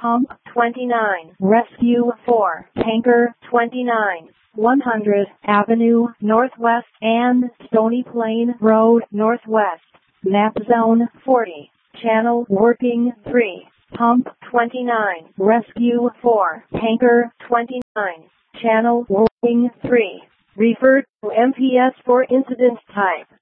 Pump 29, Rescue 4, Tanker 29, 100 Avenue Northwest and Stony Plain Road Northwest, Map Zone 40, Channel Working 3, Pump 29, Rescue 4, Tanker 29, Channel Working 3. Refer to MPS for incident type.